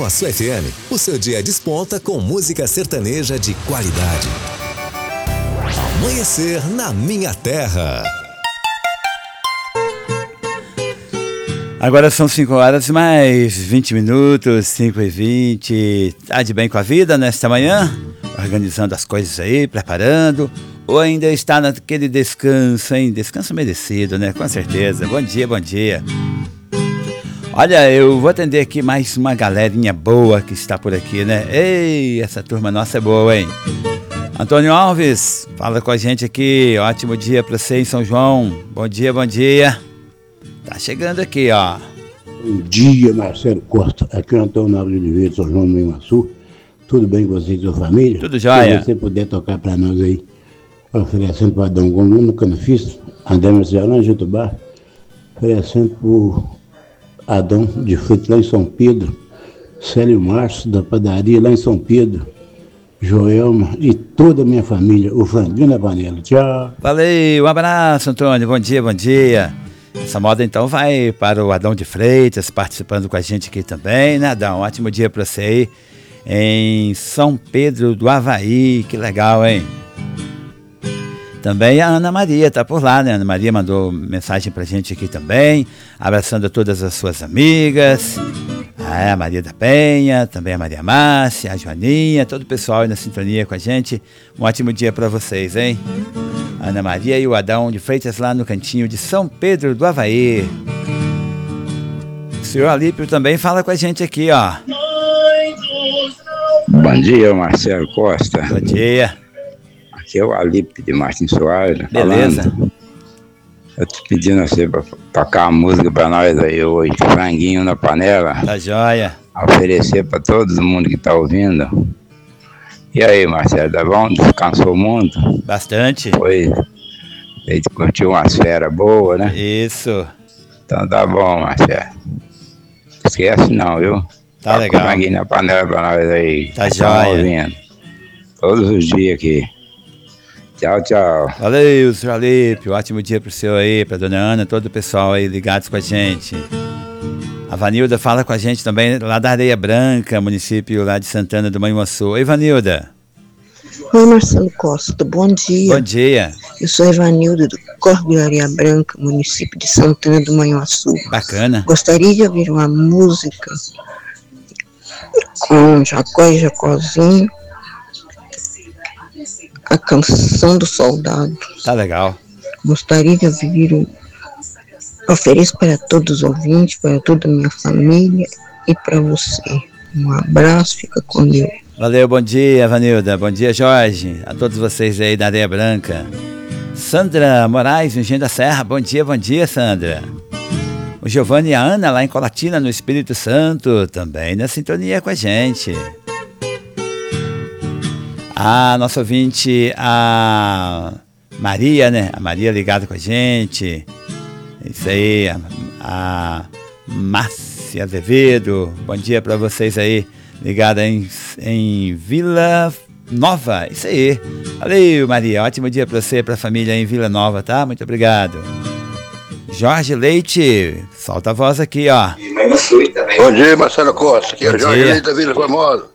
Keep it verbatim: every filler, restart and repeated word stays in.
Manhuaçu F M, o seu dia desponta com música sertaneja de qualidade. Amanhecer na minha terra. Agora são cinco horas mais vinte minutos, cinco e vinte. Tá de bem com a vida nesta manhã? Organizando as coisas aí, preparando? Ou ainda está naquele descanso, hein? Descanso merecido, né? Com certeza. Bom dia, bom dia. Olha, eu vou atender aqui mais uma galerinha boa que está por aqui, né? Ei, essa turma nossa é boa, hein? Antônio Alves, fala com a gente aqui. Ótimo dia para você em São João. Bom dia, bom dia. Tá chegando aqui, ó. Bom dia, Marcelo Costa. Aqui é o Antônio Alves de Oliveira, São João do Manhuaçu. Tudo bem com você e sua família? Tudo jóia. Se você puder tocar para nós aí, oferecendo para Adão Gomes no Canafis, André Marcelão, Jutubá, oferecendo por Adão de Freitas lá em São Pedro, Célio Márcio da padaria lá em São Pedro, Joelma e toda a minha família, o Frandinho na panela. Tchau. Valeu, um abraço, Antônio. Bom dia, bom dia. Essa moda então vai para o Adão de Freitas, participando com a gente aqui também, né, Adão? Um ótimo dia para você aí em São Pedro do Avaí. Que legal, hein? Também a Ana Maria tá por lá, né? A Ana Maria mandou mensagem pra gente aqui também, abraçando todas as suas amigas. Ah, a Maria da Penha, também a Maria Márcia, a Joaninha, todo o pessoal aí na sintonia com a gente. Um ótimo dia pra vocês, hein? Ana Maria e o Adão de Freitas lá no cantinho de São Pedro do Avaí. O senhor Alípio também fala com a gente aqui, ó. Bom dia, Marcelo Costa. Bom dia. Aqui é o Alípio de Martins Soares. Beleza. Falando. Eu tô pedindo a você pra tocar uma música pra nós aí hoje. Franguinho na panela. Tá joia. Oferecer pra todo mundo que tá ouvindo. E aí, Marcelo, tá bom? Descansou muito? Bastante. Foi. A gente curtiu umas férias boas, né? Isso. Então tá bom, Marcelo. Não esquece não, viu? Tá Toca legal. franguinho na panela pra nós aí. Tá Tamo joia. ouvindo. Todos os dias aqui. Tchau, tchau. Valeu, senhor Alípio. Ótimo dia pro senhor aí, pra dona Ana, todo o pessoal aí ligados com a gente. A Vanilda fala com a gente também lá da Areia Branca, município lá de Santana do Manhuaçu. Oi, Vanilda. Oi, Marcelo Costa. Bom dia. Bom dia. Eu sou Evanilda do Corpo de Areia Branca, município de Santana do Manhuaçu. Bacana. Gostaria de ouvir uma música com Jacó e Jacozinho, a Canção do Soldado. Tá legal. Gostaria de ouvir o Ofereço para todos os ouvintes, para toda a minha família e para você. Um abraço, fica com Deus. Valeu, bom dia, Vanilda. Bom dia, Jorge. A todos vocês aí da Areia Branca. Sandra Moraes, Engenho da Serra. Bom dia, bom dia, Sandra. O Giovanni e a Ana lá em Colatina, no Espírito Santo, também na sintonia com a gente. A nossa ouvinte, a Maria, né? A Maria ligada com a gente. Isso aí, a, a Márcia Azevedo. Bom dia para vocês aí, ligada em, em Vila Nova. Isso aí. Valeu, Maria. Ótimo dia para você e para a família em Vila Nova, tá? Muito obrigado. Jorge Leite, solta a voz aqui, ó. Bom dia, Marcelo Costa. Aqui é o Jorge Leite da Vila Formosa.